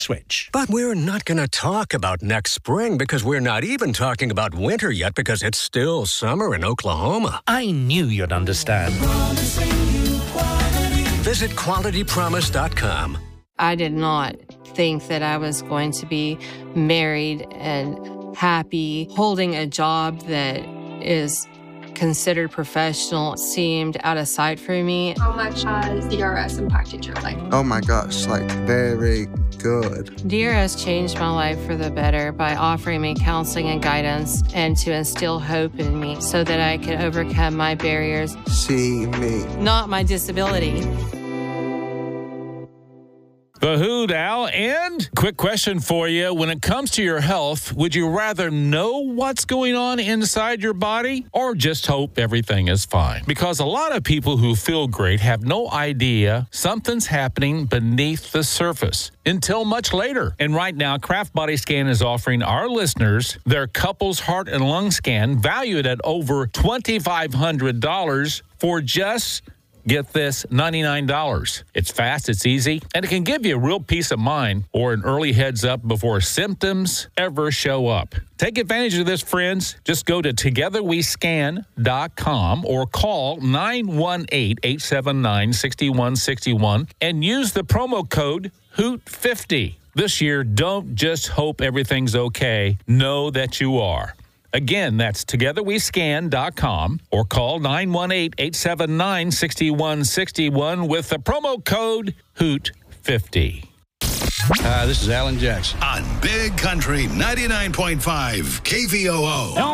Switch. But we're not going to talk about next spring because we're not even talking about winter yet because it's still summer in Oklahoma. I knew you'd understand. Visit QualityPromise.com. I did not think that I was going to be married and happy. Holding a job that is considered professional seemed out of sight for me. How much has DRS impacted your life? Oh my gosh, very good. DRS changed my life for the better by offering me counseling and guidance and to instill hope in me so that I could overcome my barriers. See me. Not my disability. The Hoot Owl. And quick question for you. When it comes to your health, would you rather know what's going on inside your body or just hope everything is fine? Because a lot of people who feel great have no idea something's happening beneath the surface until much later. And right now, Kraft Body Scan is offering our listeners their couple's heart and lung scan valued at over $2,500 for just, get this, $99. It's fast, it's easy, and it can give you a real peace of mind or an early heads up before symptoms ever show up. Take advantage of this, friends. Just go to togetherwescan.com or call 918-879-6161 and use the promo code HOOT50. This year, don't just hope everything's okay. Know that you are. Again, that's togetherwescan.com or call 918-879-6161 with the promo code HOOT50. This is Alan Jackson. On Big Country 99.5 KVOO.